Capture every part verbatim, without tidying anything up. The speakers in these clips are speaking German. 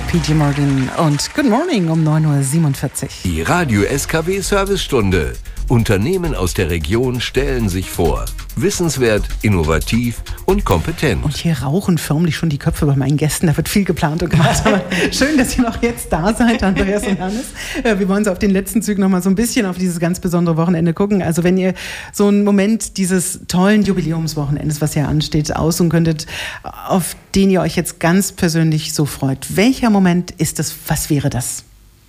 P G Morgan und Good Morning um neun Uhr siebenundvierzig. Die Radio S K W-Servicestunde. Unternehmen aus der Region stellen sich vor. Wissenswert, innovativ und kompetent. Und hier rauchen förmlich schon die Köpfe bei meinen Gästen. Da wird viel geplant und gemacht. Aber schön, dass ihr noch jetzt da seid, Andreas und Hannes. Wir wollen so auf den letzten Zügen noch mal so ein bisschen auf dieses ganz besondere Wochenende gucken. Also wenn ihr so einen Moment dieses tollen Jubiläumswochenendes, was ja ansteht, aussuchen könntet, auf den ihr euch jetzt ganz persönlich so freut. Welcher Moment ist das? Was wäre das?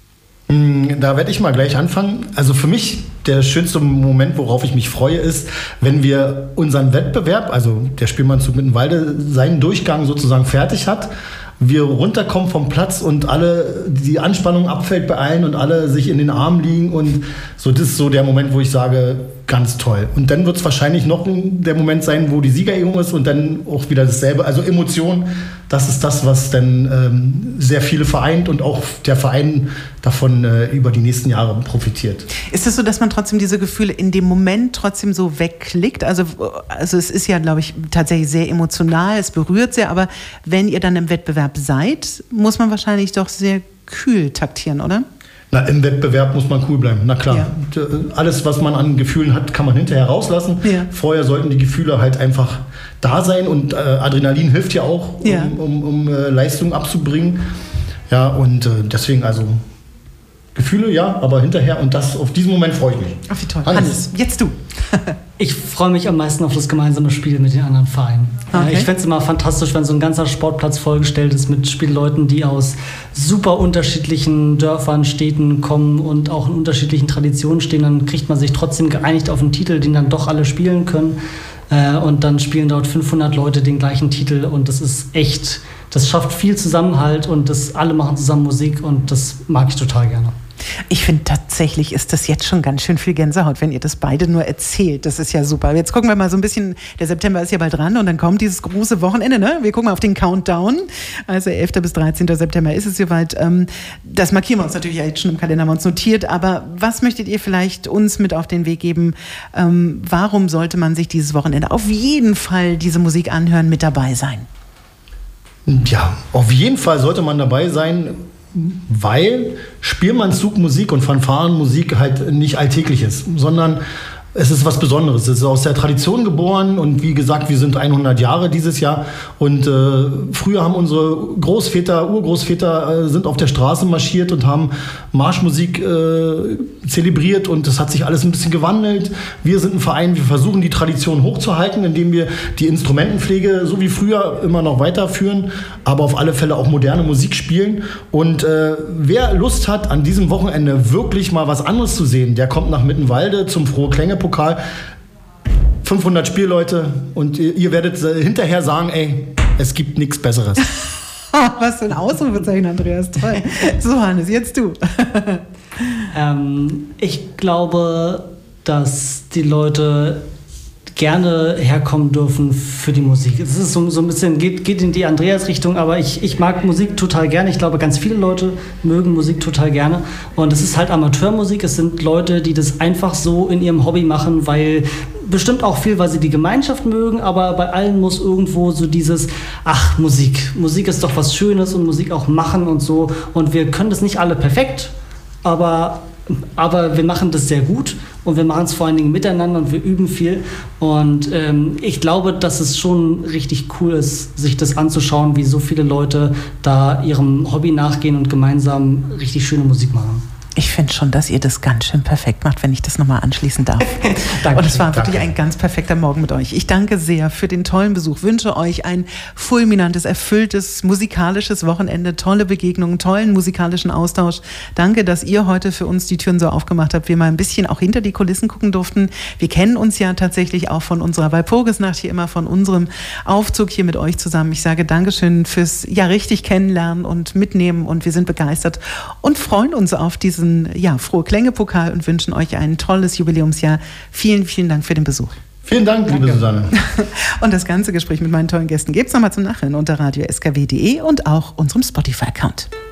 Da werde ich mal gleich anfangen. Also für mich der schönste Moment, worauf ich mich freue, ist, wenn wir unseren Wettbewerb, also der Spielmannszug Mittenwalde, seinen Durchgang sozusagen fertig hat. Wir runterkommen vom Platz und alle, die Anspannung abfällt bei allen und alle sich in den Armen liegen und so, das ist so der Moment, wo ich sage, ganz toll. Und dann wird es wahrscheinlich noch der Moment sein, wo die Siegerehrung ist und dann auch wieder dasselbe. Also Emotionen, das ist das, was dann ähm, sehr viele vereint und auch der Verein davon äh, über die nächsten Jahre profitiert. Ist es so, dass man trotzdem diese Gefühle in dem Moment trotzdem so wegklickt? Also, also es ist ja, glaube ich, tatsächlich sehr emotional, es berührt sehr, aber wenn ihr dann im Wettbewerb seid, muss man wahrscheinlich doch sehr kühl taktieren, oder? Na, im Wettbewerb muss man cool bleiben, na klar. Ja. Alles, was man an Gefühlen hat, kann man hinterher rauslassen. Ja. Vorher sollten die Gefühle halt einfach da sein und äh, Adrenalin hilft ja auch, um, ja. um, um, um äh, Leistung abzubringen. Ja, und äh, deswegen also Gefühle, ja, aber hinterher und das, auf diesen Moment freue ich mich. Ach, wie toll. Hannes, Hannes jetzt du. Ich freue mich am meisten auf das gemeinsame Spiel mit den anderen Vereinen. Okay. Ich fände es immer fantastisch, wenn so ein ganzer Sportplatz vollgestellt ist mit Spielleuten, die aus super unterschiedlichen Dörfern, Städten kommen und auch in unterschiedlichen Traditionen stehen. Dann kriegt man sich trotzdem geeinigt auf einen Titel, den dann doch alle spielen können. Und dann spielen dort fünfhundert Leute den gleichen Titel und das ist echt, das schafft viel Zusammenhalt und das, alle machen zusammen Musik und das mag ich total gerne. Ich finde, tatsächlich ist das jetzt schon ganz schön viel Gänsehaut, wenn ihr das beide nur erzählt. Das ist ja super. Jetzt gucken wir mal so ein bisschen, der September ist ja bald dran und dann kommt dieses große Wochenende, ne? Wir gucken mal auf den Countdown. Also elfter bis dreizehnter September ist es soweit. Das markieren wir uns natürlich jetzt schon im Kalender, haben wir uns notiert. Aber was möchtet ihr vielleicht uns mit auf den Weg geben? Warum sollte man sich dieses Wochenende auf jeden Fall diese Musik anhören, mit dabei sein? Ja, auf jeden Fall sollte man dabei sein, weil Spielmannszugmusik und Fanfarenmusik halt nicht alltäglich ist, sondern es ist was Besonderes. Es ist aus der Tradition geboren und wie gesagt, wir sind hundert Jahre dieses Jahr und äh, früher haben unsere Großväter, Urgroßväter äh, sind auf der Straße marschiert und haben Marschmusik äh, zelebriert und das hat sich alles ein bisschen gewandelt. Wir sind ein Verein, wir versuchen die Tradition hochzuhalten, indem wir die Instrumentenpflege so wie früher immer noch weiterführen, aber auf alle Fälle auch moderne Musik spielen und äh, wer Lust hat, an diesem Wochenende wirklich mal was anderes zu sehen, der kommt nach Mittenwalde zum Frohe Klänge Pokal, fünfhundert Spielleute und ihr, ihr werdet hinterher sagen, ey, es gibt nichts Besseres. Was für ein Ausrufezeichen, Andreas, toll. So, Hannes, jetzt du. ähm, ich glaube, dass die Leute gerne herkommen dürfen für die Musik. Es ist so, so ein bisschen, geht, geht in die Andreas-Richtung, aber ich, ich mag Musik total gerne. Ich glaube, ganz viele Leute mögen Musik total gerne. Und es ist halt Amateurmusik. Es sind Leute, die das einfach so in ihrem Hobby machen, weil bestimmt auch viel, weil sie die Gemeinschaft mögen, aber bei allen muss irgendwo so dieses, ach, Musik. Musik ist doch was Schönes und Musik auch machen und so. Und wir können das nicht alle perfekt, aber Aber wir machen das sehr gut und wir machen es vor allen Dingen miteinander und wir üben viel. Und ähm, ich glaube, dass es schon richtig cool ist, sich das anzuschauen, wie so viele Leute da ihrem Hobby nachgehen und gemeinsam richtig schöne Musik machen. Ich finde schon, dass ihr das ganz schön perfekt macht, wenn ich das nochmal anschließen darf. Danke. Und es war wirklich danke. ein ganz perfekter Morgen mit euch. Ich danke sehr für den tollen Besuch, wünsche euch ein fulminantes, erfülltes, musikalisches Wochenende, tolle Begegnungen, tollen musikalischen Austausch. Danke, dass ihr heute für uns die Türen so aufgemacht habt, wir mal ein bisschen auch hinter die Kulissen gucken durften. Wir kennen uns ja tatsächlich auch von unserer Walpurgisnacht hier immer, von unserem Aufzug hier mit euch zusammen. Ich sage Dankeschön fürs ja richtig kennenlernen und mitnehmen und wir sind begeistert und freuen uns auf diese Ja, Frohe Klänge Pokal und wünschen euch ein tolles Jubiläumsjahr. Vielen, vielen Dank für den Besuch. Vielen Dank, Danke. liebe Susanne. Und das ganze Gespräch mit meinen tollen Gästen gibt es nochmal zum Nachhören unter radio s k w punkt d e und auch unserem Spotify-Account.